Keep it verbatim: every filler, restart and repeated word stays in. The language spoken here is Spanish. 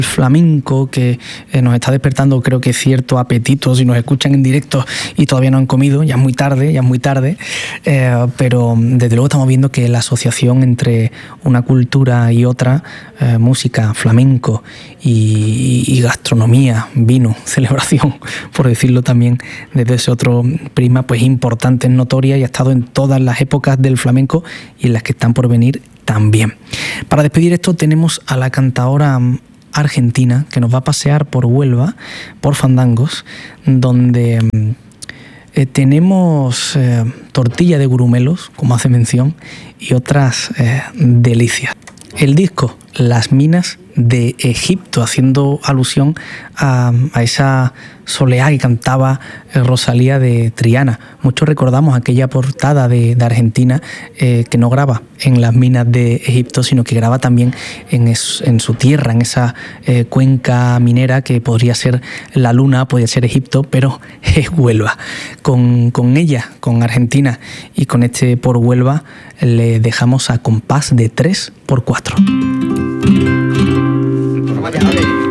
flamenco que eh, nos está despertando, creo que cierto apetito si nos escuchan en directo y todavía no han comido, ya es muy tarde, ya es muy tarde, eh, pero desde luego estamos viendo que la asociación entre una cultura y otra, eh, música, flamenco y, y gastronomía, vino, celebración, por decirlo también desde ese otro prisma, pues importante, es notoria y ha estado en todas las épocas del flamenco y en las que están por venir también. Para despedir esto tenemos a la cantaora argentina que nos va a pasear por Huelva, por fandangos, donde eh, tenemos eh, tortilla de gurumelos, como hace mención, y otras eh, delicias. El disco Las Minas de Egipto, haciendo alusión a, a esa soleá que cantaba Rosalía de Triana. Muchos recordamos aquella portada de, de Argentina eh, que no graba en las minas de Egipto, sino que graba también en, es, en su tierra, en esa eh, cuenca minera que podría ser la Luna, podría ser Egipto, pero es Huelva. Con, con ella, con Argentina y con este Por Huelva, le dejamos a compás de tres por cuatro. Vaya, vale.